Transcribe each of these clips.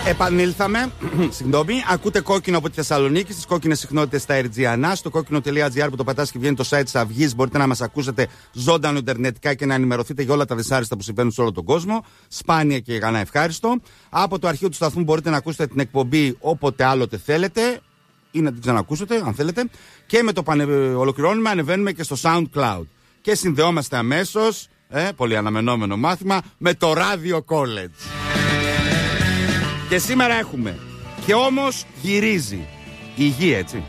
Επανήλθαμε. Συγγνώμη. Ακούτε Κόκκινο από τη Θεσσαλονίκη, στις κόκκινες συχνότητες στα RGNA. Στο κόκκινο.gr που το πατάς και βγαίνει το site της Αυγής. Μπορείτε να μας ακούσετε ζωντανό ιντερνετικά και να ενημερωθείτε για όλα τα δυσάρεστα που συμβαίνουν σε όλο τον κόσμο. Σπάνια και γανά ευχάριστο. Από το αρχείο του σταθμού μπορείτε να ακούσετε την εκπομπή όποτε άλλοτε θέλετε ή να την ξανακούσετε αν θέλετε. Και με το ολοκληρώνουμε, ανεβαίνουμε και στο SoundCloud. Και συνδεόμαστε αμέσως, πολύ αναμενόμενο μάθημα, με το Radio College. Και σήμερα έχουμε. Και όμως γυρίζει η γη, έτσι.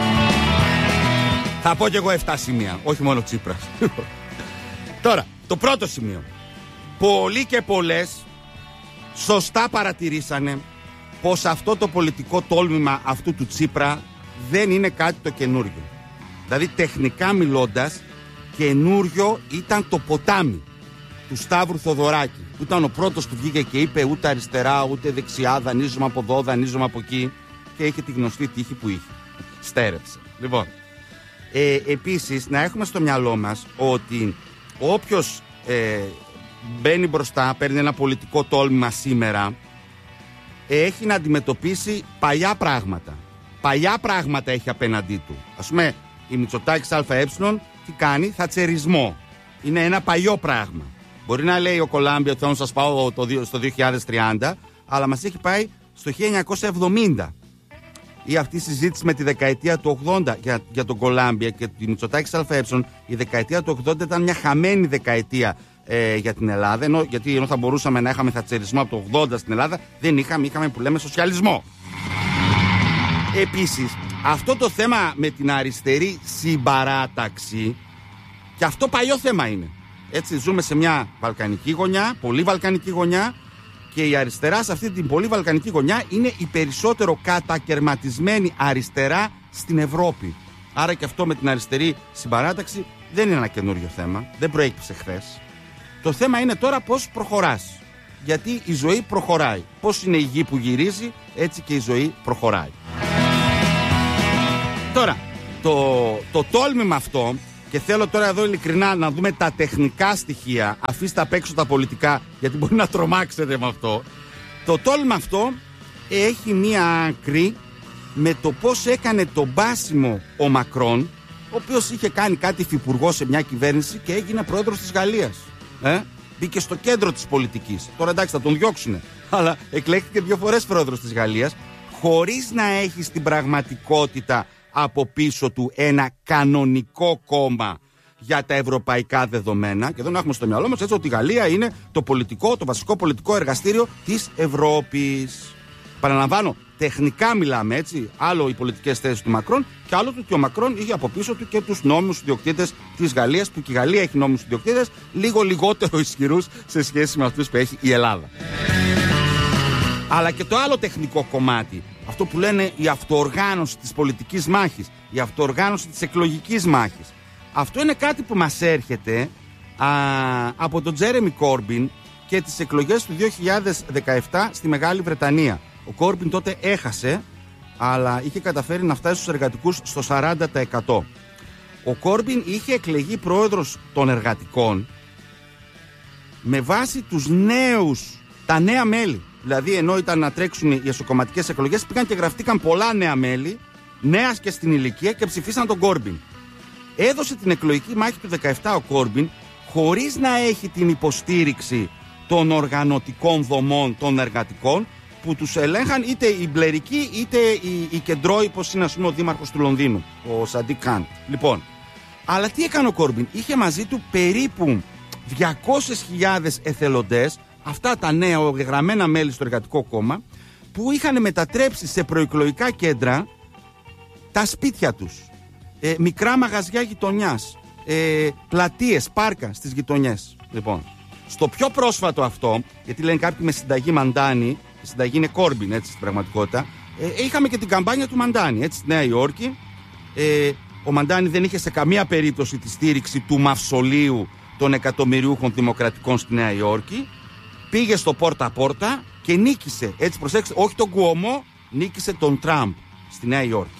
Θα πω κι εγώ 7 σημεία, όχι μόνο Τσίπρας. Τώρα, το πρώτο σημείο. Πολλοί και πολλές σωστά παρατηρήσανε πως αυτό το πολιτικό τόλμημα αυτού του Τσίπρα δεν είναι κάτι το καινούριο. Δηλαδή τεχνικά μιλώντας, καινούριο ήταν το ποτάμι του Σταύρου Θοδωράκη, που ήταν ο πρώτος που βγήκε και είπε ούτε αριστερά ούτε δεξιά, δανείζομαι από εδώ, δανείζομαι από εκεί, και είχε τη γνωστή τύχη που είχε. Στέρεψε. Λοιπόν, επίσης να έχουμε στο μυαλό μας ότι όποιος μπαίνει μπροστά, παίρνει ένα πολιτικό τόλμημα σήμερα, έχει να αντιμετωπίσει παλιά πράγματα. Παλιά πράγματα έχει απέναντί του. Ας πούμε, η Μητσοτάκης ΑΕ τι κάνει? Θατσερισμό. Είναι ένα παλιό πράγμα. Μπορεί να λέει ο Κολάμπια ότι θα σας πάω στο 2030, αλλά μας έχει πάει στο 1970. Ή αυτή η συζήτηση με τη δεκαετία του 80 για τον Κολάμπια και τη Μητσοτάκης ΑΕ, η δεκαετία του 80 ήταν μια χαμένη δεκαετία για την Ελλάδα, γιατί ενώ θα μπορούσαμε να είχαμε θατσερισμό από το 80 στην Ελλάδα, δεν είχαμε που λέμε σοσιαλισμό. Επίσης, αυτό το θέμα με την αριστερή συμπαράταξη, και αυτό παλιό θέμα είναι. Έτσι, ζούμε σε μια βαλκανική γωνιά, πολύ βαλκανική γωνιά, και η αριστερά σε αυτή την πολύ βαλκανική γωνιά είναι η περισσότερο κατακερματισμένη αριστερά στην Ευρώπη. Άρα και αυτό με την αριστερή συμπαράταξη δεν είναι ένα καινούριο θέμα, δεν προέκυψε χθες. Το θέμα είναι τώρα πώς προχωράς. Γιατί η ζωή προχωράει. Πώς είναι η γη που γυρίζει, έτσι και η ζωή προχωράει. Τώρα, το τόλμημα αυτό, και θέλω τώρα εδώ ειλικρινά να δούμε τα τεχνικά στοιχεία, αφήστε απ' έξω τα πολιτικά, γιατί μπορεί να τρομάξετε με αυτό. Το τόλμημα αυτό έχει μία άκρη με το πώς έκανε τον μπάσιμο ο Μακρόν, ο οποίος είχε κάνει κάτι υφυπουργό σε μια κυβέρνηση και έγινε πρόεδρος της Γαλλίας. Μπήκε στο κέντρο της πολιτικής. Τώρα εντάξει, θα τον διώξουνε, αλλά εκλέχθηκε 2 φορές πρόεδρος της Γαλλίας, χωρίς να έχει στην πραγματικότητα από πίσω του ένα κανονικό κόμμα για τα ευρωπαϊκά δεδομένα. Και εδώ να έχουμε στο μυαλό μας έτσι ότι η Γαλλία είναι το βασικό πολιτικό εργαστήριο της Ευρώπης. Παραλαμβάνω, τεχνικά μιλάμε, έτσι. Άλλο οι πολιτικές θέσεις του Μακρόν, και άλλο ότι ο Μακρόν είχε από πίσω του και τους νόμιμους ιδιοκτήτες της Γαλλίας, που και η Γαλλία έχει νόμιμους ιδιοκτήτες λίγο λιγότερο ισχυρούς σε σχέση με αυτούς που έχει η Ελλάδα. Αλλά και το άλλο τεχνικό κομμάτι, αυτό που λένε η αυτοοργάνωση της πολιτικής μάχης, η αυτοοργάνωση της εκλογικής μάχης, αυτό είναι κάτι που μας έρχεται από τον Τζέρεμι Κόρμπιν και τις εκλογές του 2017 στη Μεγάλη Βρετανία. Ο Κόρμπιν τότε έχασε, αλλά είχε καταφέρει να φτάσει στους εργατικούς στο 40%. Ο Κόρμπιν είχε εκλεγεί πρόεδρος των εργατικών με βάση τα νέα μέλη. Δηλαδή, ενώ ήταν να τρέξουν οι εσωκομματικές εκλογές, πήγαν και γραφτήκαν πολλά νέα μέλη, νέα και στην ηλικία, και ψηφίσαν τον Κόρμπιν. Έδωσε την εκλογική μάχη του 17 ο Κόρμπιν, χωρίς να έχει την υποστήριξη των οργανωτικών δομών των εργατικών, που τους ελέγχαν είτε οι μπλερικοί είτε οι κεντρώοι, όπως είναι, ας πούμε, ο δήμαρχος του Λονδίνου, ο Σαντίκ Καν. Λοιπόν, αλλά τι έκανε ο Κόρμπιν? Είχε μαζί του περίπου 200.000 εθελοντές, αυτά τα νέα γραμμένα μέλη στο Εργατικό Κόμμα, που είχαν μετατρέψει σε προεκλογικά κέντρα τα σπίτια τους, μικρά μαγαζιά γειτονιάς, πλατείες, πάρκα στις γειτονιές. Λοιπόν, στο πιο πρόσφατο αυτό, γιατί λένε κάποιοι με συνταγή Μαντάνη, η συνταγή είναι Κόρμπιν, έτσι, στην πραγματικότητα, είχαμε και την καμπάνια του Μαντάνη, έτσι, στη Νέα Υόρκη. Ο Μαντάνη δεν είχε σε καμία περίπτωση τη στήριξη του μαυσολίου των εκατομμυριούχων δημοκρατικών στη Νέα Υόρκη. Πήγε στο πόρτα-πόρτα και νίκησε, έτσι, προσέξτε, όχι τον Κουόμο, νίκησε τον Τραμπ στη Νέα Υόρκη.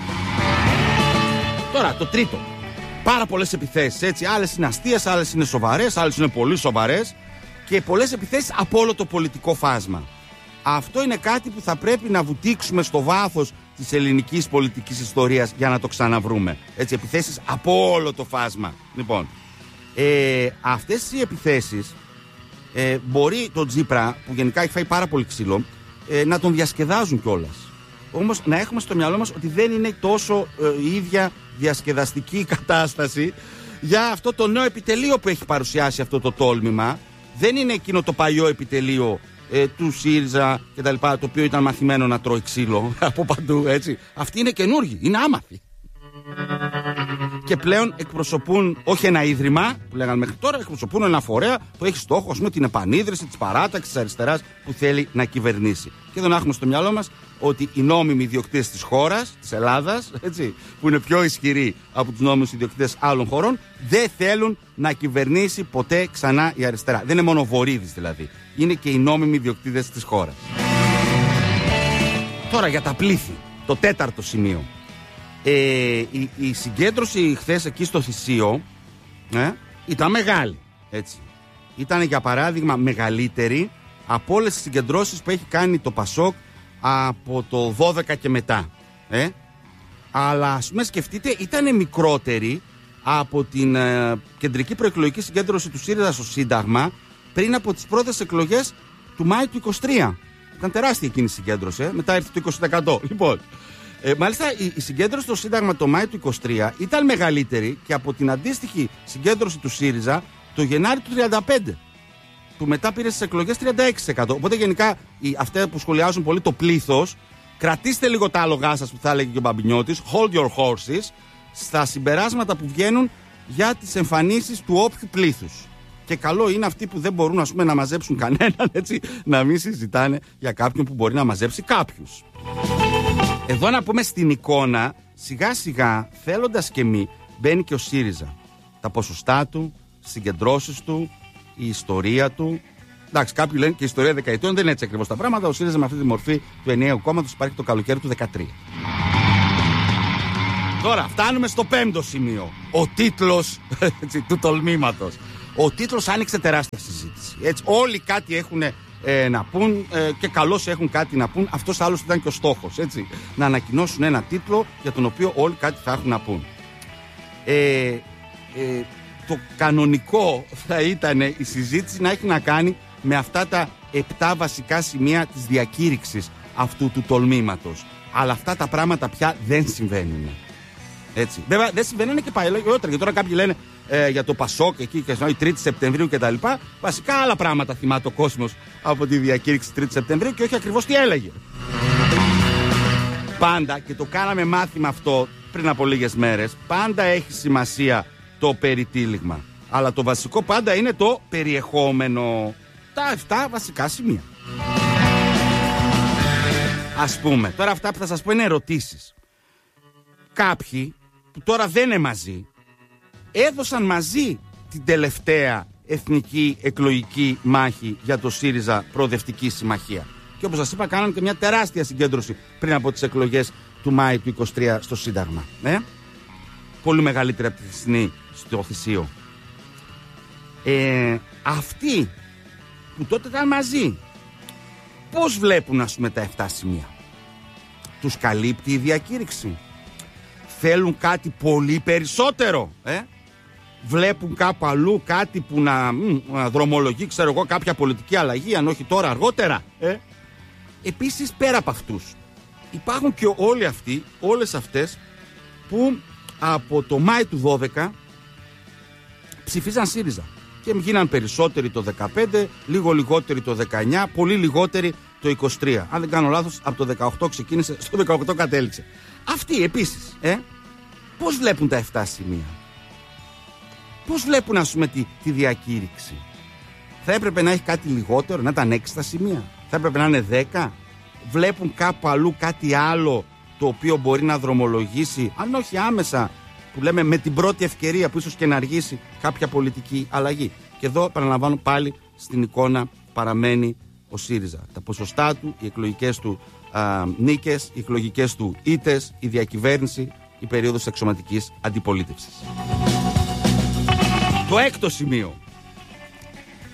Τώρα, το τρίτο. Πάρα πολλές επιθέσεις, έτσι. Άλλες είναι αστείες, άλλες είναι σοβαρές, άλλες είναι πολύ σοβαρές, και πολλές επιθέσεις από όλο το πολιτικό φάσμα. Αυτό είναι κάτι που θα πρέπει να βουτήξουμε στο βάθος της ελληνικής πολιτικής ιστορίας για να το ξαναβρούμε. Έτσι, επιθέσεις από όλο το φάσμα. Λοιπόν, αυτές οι επιθέσεις μπορεί τον Τσίπρα, που γενικά έχει φάει πάρα πολύ ξύλο, να τον διασκεδάζουν κιόλας. Όμως να έχουμε στο μυαλό μας ότι δεν είναι τόσο η ίδια διασκεδαστική η κατάσταση για αυτό το νέο επιτελείο που έχει παρουσιάσει αυτό το τόλμημα. Δεν είναι εκείνο το παλιό επιτελείο του ΣΥΡΙΖΑ και τα λοιπά, το οποίο ήταν μαθημένο να τρώει ξύλο από παντού, έτσι. Αυτοί είναι καινούργοι, είναι άμαθοι. Και πλέον εκπροσωπούν όχι ένα ίδρυμα που λέγανε μέχρι τώρα, εκπροσωπούν ένα φορέα που έχει στόχο, ας πούμε, την επανίδρυση της παράταξης της αριστεράς που θέλει να κυβερνήσει. Και εδώ να έχουμε στο μυαλό μας ότι οι νόμιμοι ιδιοκτήτες της χώρας, της Ελλάδας, έτσι, που είναι πιο ισχυροί από τους νόμιμους ιδιοκτήτες άλλων χωρών, δεν θέλουν να κυβερνήσει ποτέ ξανά η αριστερά. Δεν είναι μόνο Βορίδης δηλαδή. Είναι και οι νόμιμοι ιδιοκτήτες της χώρας. Τώρα για τα πλήθη, το τέταρτο σημείο. Η συγκέντρωση χθες εκεί στο Θησίο ήταν μεγάλη, έτσι. Ήταν για παράδειγμα μεγαλύτερη από όλες τις συγκεντρώσεις που έχει κάνει το Πασόκ από το 12 και μετά, αλλά ας πούμε σκεφτείτε, ήταν μικρότερη από την κεντρική προεκλογική συγκέντρωση του ΣΥΡΙΖΑ στο Σύνταγμα πριν από τις πρώτες εκλογές του Μάη του 23. Ήταν τεράστια εκείνη η συγκέντρωση, μετά ήρθε το 20%. Λοιπόν, μάλιστα η συγκέντρωση στο Σύνταγμα το Μάη του 23 ήταν μεγαλύτερη και από την αντίστοιχη συγκέντρωση του ΣΥΡΙΖΑ το Γενάρη του 35, που μετά πήρε στις εκλογές 36%. Οπότε γενικά αυτοί που σχολιάζουν πολύ το πλήθος, κρατήστε λίγο τα άλογά σας, που θα έλεγε και ο Μπαμπινιώτης, hold your horses, στα συμπεράσματα που βγαίνουν για τις εμφανίσεις του όποιου πλήθους. Και καλό είναι αυτοί που δεν μπορούν, ας πούμε, να μαζέψουν κανέναν, έτσι, να μην συζητάνε για κάποιον που μπορεί να μαζέψει κάποιους. Εδώ να πούμε στην εικόνα, σιγά σιγά, θέλοντας και μη, μπαίνει και ο ΣΥΡΙΖΑ. Τα ποσοστά του, συγκεντρώσεις του, η ιστορία του. Εντάξει, κάποιοι λένε και η ιστορία δεκαετιών δεν είναι έτσι ακριβώς τα πράγματα. Ο ΣΥΡΙΖΑ με αυτή τη μορφή του ενιαίου κόμματος υπάρχει το καλοκαίρι του 2013. Τώρα φτάνουμε στο πέμπτο σημείο. Ο τίτλος του τολμήματος. Ο τίτλος άνοιξε τεράστια συζήτηση. Έτσι, όλοι κάτι έχουν να πούν και καλώς έχουν κάτι να πούν. Αυτός άλλος ήταν και ο στόχος. Έτσι, να ανακοινώσουν ένα τίτλο για τον οποίο όλοι κάτι θα έχουν να πούν. Το κανονικό θα ήταν η συζήτηση να έχει να κάνει με αυτά τα 7 βασικά σημεία της διακήρυξης αυτού του τολμήματος. Αλλά αυτά τα πράγματα πια δεν συμβαίνουν. Έτσι. Βέβαια δεν συμβαίνουν και παλιότερα. Γιατί τώρα κάποιοι λένε για το Πασόκ εκεί και η 3η Σεπτεμβρίου κτλ. Βασικά άλλα πράγματα θυμάται ο κόσμος από τη διακήρυξη 3η Σεπτεμβρίου και όχι ακριβώς τι έλεγε. Πάντα, και το κάναμε μάθημα αυτό πριν από λίγες μέρες, πάντα έχει σημασία το περιτύλιγμα. Αλλά το βασικό πάντα είναι το περιεχόμενο. Τα 7 βασικά σημεία. Ας πούμε, τώρα αυτά που θα σας πω είναι ερωτήσεις. Κάποιοι που τώρα δεν είναι μαζί, έδωσαν μαζί την τελευταία εθνική εκλογική μάχη για το ΣΥΡΙΖΑ Προοδευτική Συμμαχία. Και όπως σας είπα, κάνανε και μια τεράστια συγκέντρωση πριν από τις εκλογές του Μάη του 23 στο Σύνταγμα. Πολύ μεγαλύτερη από τη χθεσινή στο Θησίο. Αυτοί που τότε ήταν μαζί, πώς βλέπουν, ας πούμε, τα 7 σημεία? Τους καλύπτει η διακήρυξη? Θέλουν κάτι πολύ περισσότερο? Βλέπουν κάπου αλλού κάτι που να δρομολογεί, ξέρω εγώ, κάποια πολιτική αλλαγή, αν όχι τώρα, αργότερα? Επίσης, πέρα από αυτούς, υπάρχουν και όλοι αυτοί, όλες αυτές που από το Μάη του 12 ψηφίζαν ΣΥΡΙΖΑ και γίναν περισσότεροι το 15, λίγο λιγότεροι το 19, πολύ λιγότεροι το 23. Αν δεν κάνω λάθος, από το 18 ξεκίνησε, στο 18 κατέληξε. Αυτοί επίσης, πώς βλέπουν τα 7 σημεία? Πώς βλέπουν, ας πούμε, τη διακήρυξη? Θα έπρεπε να έχει κάτι λιγότερο, να ήταν 6 τα σημεία? Θα έπρεπε να είναι 10? Βλέπουν κάπου αλλού κάτι άλλο το οποίο μπορεί να δρομολογήσει, αν όχι άμεσα, που λέμε με την πρώτη ευκαιρία που ίσως και να αργήσει κάποια πολιτική αλλαγή? Και εδώ, παραλαμβάνω, πάλι στην εικόνα παραμένει ο ΣΥΡΙΖΑ. Τα ποσοστά του, οι εκλογικές του νίκες, οι εκλογικές του ήττες, η διακυβέρνηση, η περίοδος εξωματικής αντιπολίτευσης. Το έκτο σημείο.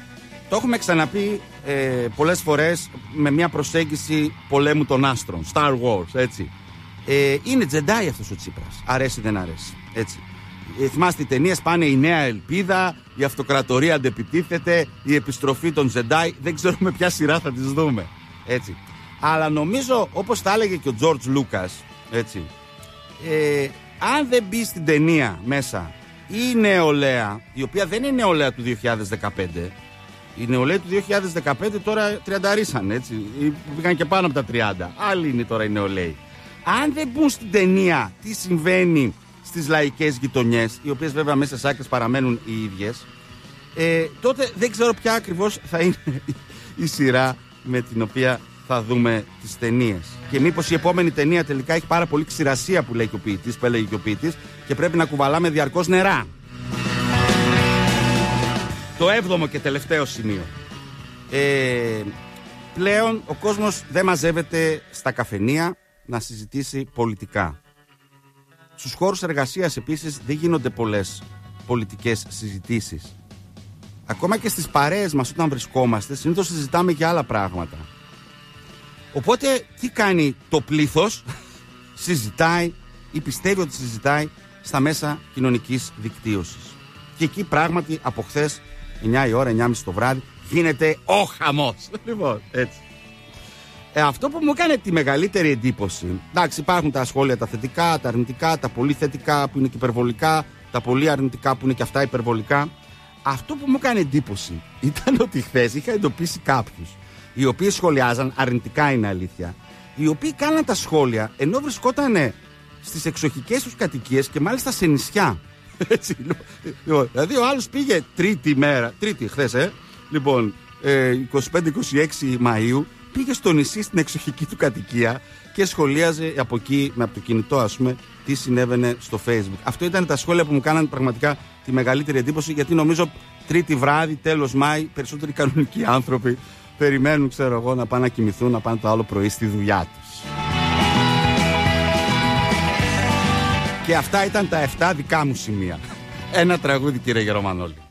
Το έχουμε ξαναπεί πολλές φορές με μια προσέγγιση πολέμου των άστρων, Star Wars, έτσι. Είναι τζεντάι αυτός ο Τσίπρας, αρέσει δεν αρέσει, έτσι. Θυμάστε οι ταινίες πάνε η νέα ελπίδα, η αυτοκρατορία αντεπιτίθεται, η επιστροφή των τζεντάι, δεν ξέρουμε ποια σειρά θα τις δούμε, έτσι. Αλλά νομίζω, όπως τα έλεγε και ο George Lucas, έτσι, αν δεν μπει στην ταινία μέσα η νεολαία, η οποία δεν είναι νεολαία του 2015, η νεολαία του 2015 τώρα τριανταρίσαν, έτσι, πήγαν και πάνω από τα 30, άλλοι είναι τώρα οι νεολαίοι. Αν δεν μπουν στην ταινία τι συμβαίνει στις λαϊκές γειτονιές, οι οποίες βέβαια μέσα στις άκρες παραμένουν οι ίδιες, τότε δεν ξέρω ποια ακριβώς θα είναι η σειρά με την οποία θα δούμε τις ταινίες. Και μήπως η επόμενη ταινία τελικά έχει πάρα πολύ ξηρασία, που λέει και ο ποιητής, που έλεγε και ο ποιητής, και πρέπει να κουβαλάμε διαρκώς νερά. Το 7ο και τελευταίο σημείο. Πλέον ο κόσμος δεν μαζεύεται στα καφενεία να συζητήσει πολιτικά. Στους χώρους εργασίας επίσης δεν γίνονται πολλές πολιτικές συζητήσεις. Ακόμα και στις παρέες μας όταν βρισκόμαστε, συνήθως συζητάμε για άλλα πράγματα. Οπότε τι κάνει το πλήθος? Συζητάει ή πιστεύει ότι συζητάει στα μέσα κοινωνικής δικτύωσης. Και εκεί πράγματι από χθες 9 η ώρα, 9.30 το βράδυ, γίνεται ο χαμός. Λοιπόν, έτσι. Αυτό που μου έκανε τη μεγαλύτερη εντύπωση, εντάξει, υπάρχουν τα σχόλια τα θετικά, τα αρνητικά, τα πολύ θετικά που είναι και υπερβολικά, τα πολύ αρνητικά που είναι και αυτά υπερβολικά. Αυτό που μου έκανε εντύπωση ήταν ότι χθες είχα εντοπίσει κάποιους οι οποίοι σχολιάζαν, αρνητικά είναι αλήθεια, οι οποίοι κάναν τα σχόλια ενώ βρισκόταν στις εξοχικές τους κατοικίες και μάλιστα σε νησιά. Έτσι, δηλαδή ο άλλος πήγε τρίτη χθες, λοιπόν, 25-26 Μαΐου, πήγε στο νησί στην εξοχική του κατοικία και σχολίαζε από εκεί, από το κινητό ας πούμε, τι συνέβαινε στο Facebook. Αυτό ήταν τα σχόλια που μου κάνανε πραγματικά τη μεγαλύτερη εντύπωση, γιατί νομίζω Τρίτη βράδυ, τέλος Μάη, περισσότεροι κανονικοί άνθρωποι περιμένουν, ξέρω εγώ, να πάνε να κοιμηθούν, να πάνε το άλλο πρωί στη δουλειά τους. Και αυτά ήταν τα 7 δικά μου σημεία. Ένα τραγούδι, κύριε Γερομανόλη.